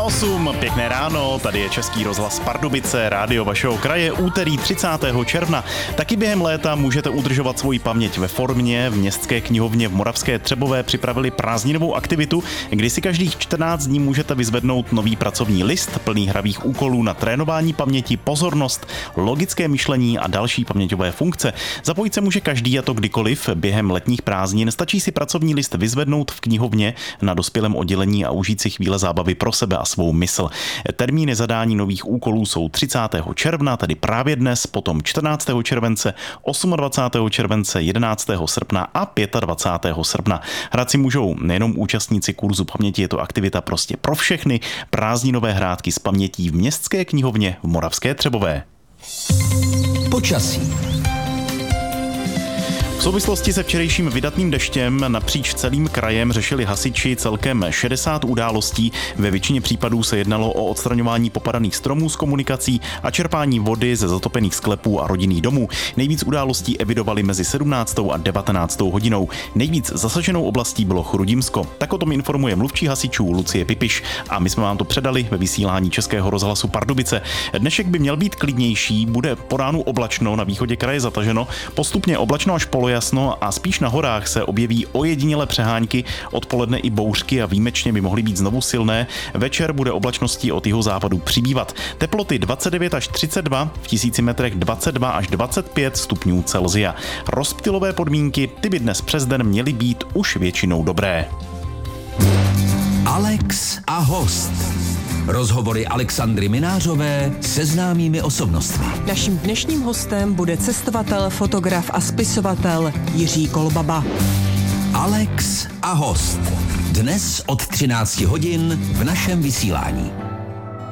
8, pěkné ráno, tady je Český rozhlas Pardubice, rádio vašeho kraje, úterý 30. června. Taky během léta můžete udržovat svoji paměť ve formě. V Městské knihovně v Moravské Třebové připravili prázdninovou aktivitu, kdy si každých 14 dní můžete vyzvednout nový pracovní list plný hravých úkolů na trénování paměti, pozornost, logické myšlení a další paměťové funkce. Zapojit se může každý, a to kdykoliv během letních prázdnin. Stačí si pracovní list vyzvednout v knihovně na dospělém oddělení a užít si chvíle zábavy pro sebe a svou mysl. Termíny zadání nových úkolů jsou 30. června, tedy právě dnes, potom 14. července, 28. července, 11. srpna a 25. srpna. Hrát si můžou nejenom účastníci kurzu paměti, je to aktivita prostě pro všechny. Prázdninové hrátky s pamětí v Městské knihovně v Moravské Třebové. Počasí. V souvislosti se včerejším vydatným deštěm napříč celým krajem řešili hasiči celkem 60 událostí. Ve většině případů se jednalo o odstraňování popadaných stromů z komunikací a čerpání vody ze zatopených sklepů a rodinných domů. Nejvíc událostí evidovali mezi 17. a 19. hodinou. Nejvíc zasaženou oblastí bylo Chrudimsko. Tak o tom informuje mluvčí hasičů Lucie Pipiš a my jsme vám to předali ve vysílání Českého rozhlasu Pardubice. Dnešek by měl být klidnější, bude po ránu oblačno, na východě kraje zataženo, postupně oblačno až polojasno a spíš na horách se objeví ojedinělé přehánky, odpoledne i bouřky a výjimečně by mohly být znovu silné. Večer bude oblačností od jihozápadu přibývat. Teploty 29 až 32, v 1000 metrech 22 až 25 stupňů Celsia. Rozptylové podmínky, ty by dnes přes den měly být už většinou dobré. Alex a host. Rozhovory Alexandry Minářové se známými osobnostmi. Naším dnešním hostem bude cestovatel, fotograf a spisovatel Jiří Kolbaba. Alex a host. Dnes od 13 hodin v našem vysílání.